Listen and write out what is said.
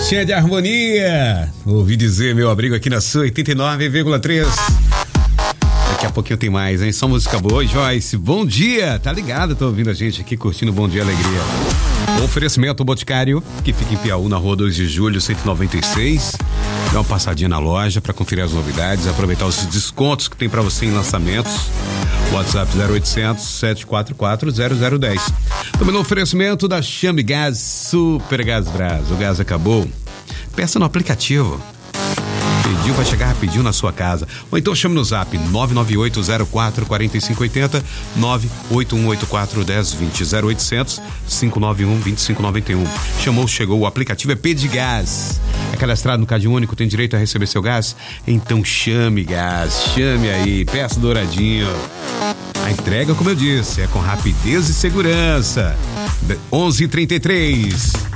Festinha de harmonia. Ouvi dizer, meu abrigo aqui na sua 89,3. Daqui a pouquinho tem mais, hein? Só música boa. Joyce, bom dia. Tá ligado? Tô ouvindo a gente aqui, curtindo Bom Dia Alegria. Oferecimento Boticário, que fica em Piauí, na rua 2 de julho, 196. Dá uma passadinha na loja para conferir as novidades, aproveitar os descontos que tem para você em lançamentos. WhatsApp 0800 744 0010. Também no oferecimento da Chame Gás, Super Gás Brás. O gás acabou. Peça no aplicativo. Pediu, vai chegar rapidinho na sua casa. Ou então chame no zap 998044580, 981841020, 0800 591 2591. Chamou, chegou, o aplicativo é Pedigás. É cadastrado no Cade Único, tem direito a receber seu gás? Então chame Gás, chame aí, peça douradinho. A entrega, como eu disse, é com rapidez e segurança. 11h33.